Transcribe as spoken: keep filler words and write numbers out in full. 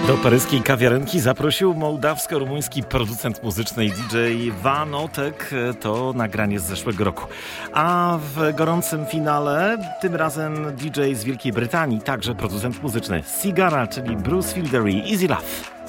Do paryskiej kawiarenki zaprosił mołdawsko-rumuński producent muzyczny i D J Vanotek. To nagranie z zeszłego roku. A w gorącym finale tym razem D J z Wielkiej Brytanii, także producent muzyczny Sigara, czyli Bruce Fildery, Easy Love.